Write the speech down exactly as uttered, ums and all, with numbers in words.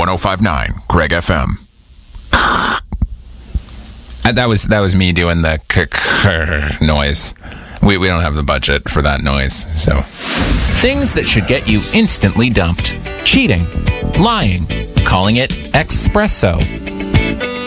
one oh five point nine Greg F M. Uh, That was that was me doing the k-k noise. We we don't have the budget for that noise, so. Things that should get you instantly dumped. Cheating. Lying. Calling it espresso.